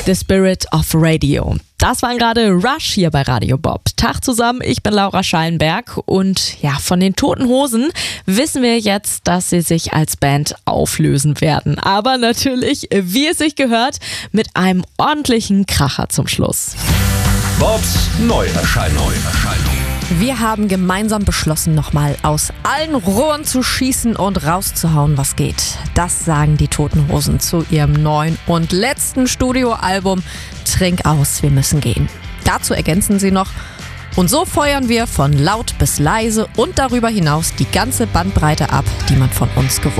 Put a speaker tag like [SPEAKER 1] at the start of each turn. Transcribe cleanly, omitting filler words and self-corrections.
[SPEAKER 1] The Spirit of Radio. Das waren gerade Rush hier bei Radio Bob. Tag zusammen, ich bin Laura Schallenberg und ja, von den Toten Hosen wissen wir jetzt, dass sie sich als Band auflösen werden. Aber natürlich, wie es sich gehört, mit einem ordentlichen Kracher zum Schluss.
[SPEAKER 2] Bobs Neuerscheinung.
[SPEAKER 3] Wir haben gemeinsam beschlossen, nochmal aus allen Rohren zu schießen und rauszuhauen, was geht. Das sagen die Toten Hosen zu ihrem neuen und letzten Studioalbum Trink aus, wir müssen gehen. Dazu ergänzen sie noch: Und so feuern wir von laut bis leise und darüber hinaus die ganze Bandbreite ab, die man von uns gewohnt